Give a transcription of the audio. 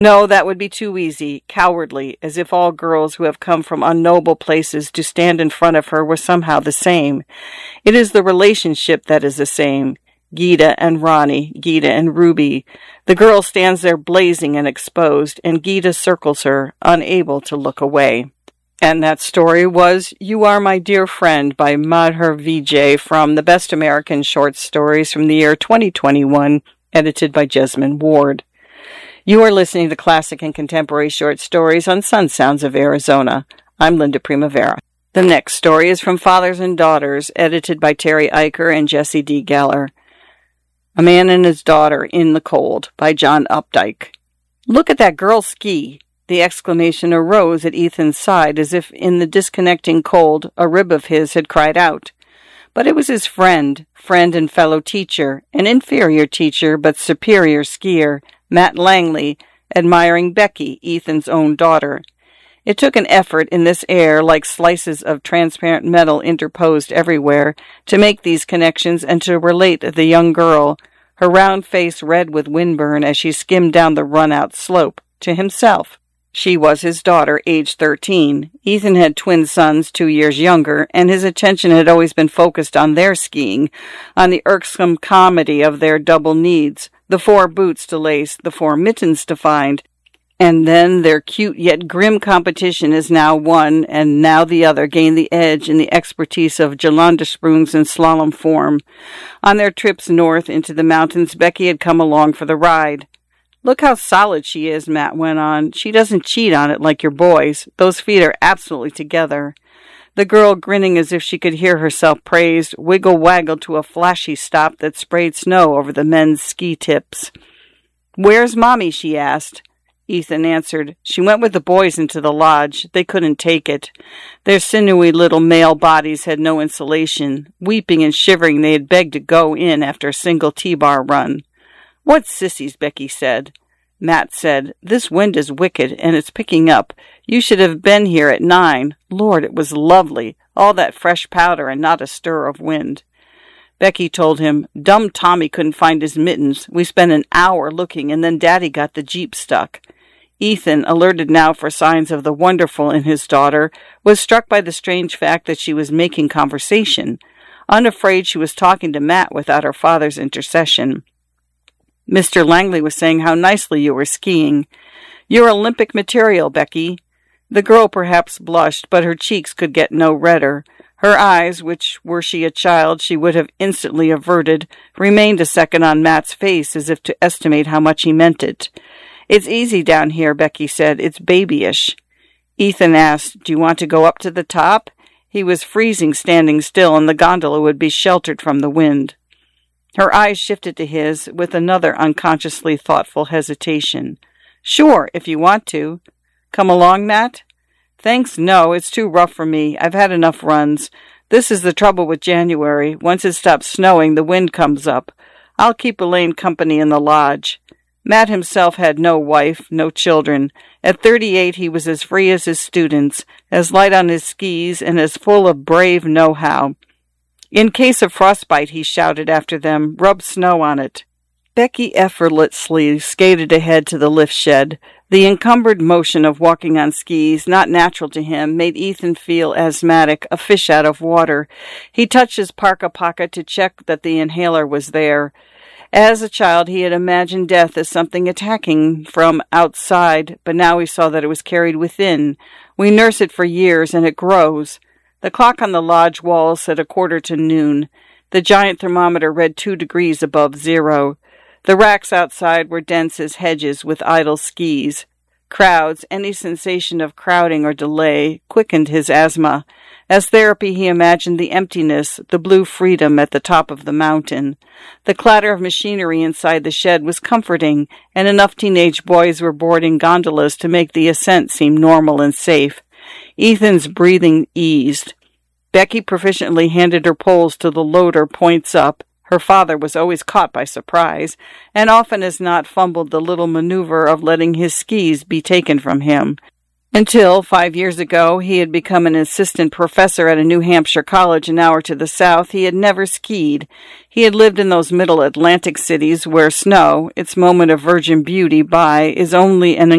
No, that would be too easy, cowardly, as if all girls who have come from unnoble places to stand in front of her were somehow the same. It is the relationship that is the same. Gita and Ronnie, Gita and Ruby. The girl stands there blazing and exposed, and Gita circles her, unable to look away. And that story was You Are My Dear Friend by Madhur Vijay from the Best American Short Stories from the year 2021, edited by Jesmyn Ward. You are listening to Classic and Contemporary Short Stories on Sun Sounds of Arizona. I'm Linda Primavera. The next story is from Fathers and Daughters, edited by Terry Eicher and Jesse D. Geller. A Man and His Daughter in the Cold by John Updike. Look at that girl ski. The exclamation arose at Ethan's side as if in the disconnecting cold a rib of his had cried out. But it was his friend and fellow teacher, an inferior teacher but superior skier, Matt Langley, admiring Becky, Ethan's own daughter. It took an effort in this air, like slices of transparent metal interposed everywhere, to make these connections and to relate the young girl, her round face red with windburn as she skimmed down the run-out slope, to himself. She was his daughter, age 13. Ethan had twin sons 2 years younger, and his attention had always been focused on their skiing, on the irksome comedy of their double needs, the 4 boots to lace, the 4 mittens to find, and then their cute yet grim competition as now one and now the other gained the edge in the expertise of Jalandersprungs in slalom form. On their trips north into the mountains, Becky had come along for the ride. Look how solid she is, Matt went on. She doesn't cheat on it like your boys. Those feet are absolutely together. The girl, grinning as if she could hear herself praised, wiggle-waggled to a flashy stop that sprayed snow over the men's ski tips. Where's Mommy? She asked. Ethan answered. She went with the boys into the lodge. They couldn't take it. Their sinewy little male bodies had no insulation. Weeping and shivering, they had begged to go in after a single T-bar run. What sissies, Becky said. Matt said, This wind is wicked, and it's picking up. You should have been here at 9. Lord, it was lovely. All that fresh powder and not a stir of wind. Becky told him, Dumb Tommy couldn't find his mittens. We spent an hour looking, and then Daddy got the Jeep stuck. Ethan, alerted now for signs of the wonderful in his daughter, was struck by the strange fact that she was making conversation. Unafraid, she was talking to Matt without her father's intercession. Mr. Langley was saying how nicely you were skiing. You're Olympic material, Becky. The girl perhaps blushed, but her cheeks could get no redder. Her eyes, which, were she a child, she would have instantly averted, remained a second on Matt's face as if to estimate how much he meant it. It's easy down here, Becky said. It's babyish. Ethan asked, Do you want to go up to the top? He was freezing standing still, and the gondola would be sheltered from the wind. Her eyes shifted to his with another unconsciously thoughtful hesitation. Sure, if you want to. Come along, Matt? Thanks, no, it's too rough for me. I've had enough runs. This is the trouble with January. Once it stops snowing, the wind comes up. I'll keep Elaine company in the lodge. Matt himself had no wife, no children. At 38, he was as free as his students, as light on his skis, and as full of brave know-how. In case of frostbite, he shouted after them, rub snow on it. Becky effortlessly skated ahead to the lift shed. The encumbered motion of walking on skis, not natural to him, made Ethan feel asthmatic, a fish out of water. He touched his parka pocket to check that the inhaler was there. As a child, he had imagined death as something attacking from outside, but now he saw that it was carried within. We nurse it for years, and it grows. The clock on the lodge wall said noon. The giant thermometer read 2 degrees above zero. The racks outside were dense as hedges with idle skis. Crowds, any sensation of crowding or delay, quickened his asthma. As therapy, he imagined the emptiness, the blue freedom at the top of the mountain. The clatter of machinery inside the shed was comforting, and enough teenage boys were boarding gondolas to make the ascent seem normal and safe. Ethan's breathing eased. Becky proficiently handed her poles to the loader points up. Her father was always caught by surprise, and often as not fumbled the little maneuver of letting his skis be taken from him. Until 5 years ago, he had become an assistant professor at a New Hampshire college an hour to the south. He had never skied. He had lived in those middle Atlantic cities where snow, its moment of virgin beauty is only an